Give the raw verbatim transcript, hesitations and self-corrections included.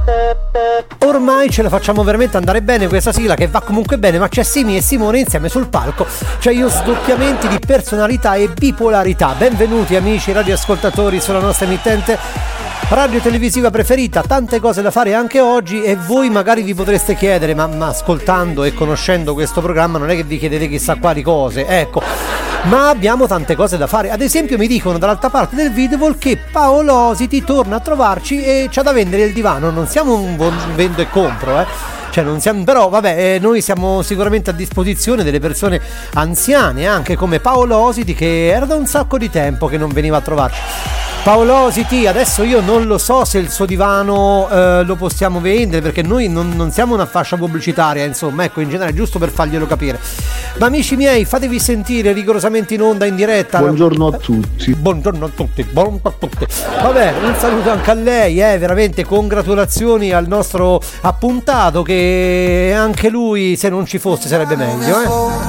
Ormai ce la facciamo veramente andare bene questa sigla, che va comunque bene, ma c'è Simi e Simone insieme sul palco, cioè io sdoppiamenti di personalità e bipolarità. Benvenuti amici radioascoltatori sulla nostra emittente radio televisiva preferita, tante cose da fare anche oggi, e voi magari vi potreste chiedere ma, ma ascoltando e conoscendo questo programma non è che vi chiedete chissà quali cose, ecco, ma abbiamo tante cose da fare. Ad esempio mi dicono dall'altra parte del video che Paolo Ositi torna a trovarci e c'ha da vendere il divano. Non siamo un buon vendo e compro, eh cioè non siamo, però vabbè, eh, noi siamo sicuramente a disposizione delle persone anziane, anche come Paolo Ositi, che era da un sacco di tempo che non veniva a trovarci. Paolo Ositi, adesso io non lo so se il suo divano eh, lo possiamo vendere, perché noi non, non siamo una fascia pubblicitaria, insomma, ecco, in generale, giusto per farglielo capire. Ma amici miei, fatevi sentire rigorosamente in onda, in diretta. Buongiorno a tutti. Buongiorno a tutti, buongiorno a tutti. Vabbè, un saluto anche a lei, eh, veramente congratulazioni al nostro appuntato, che anche lui, se non ci fosse, sarebbe meglio, eh.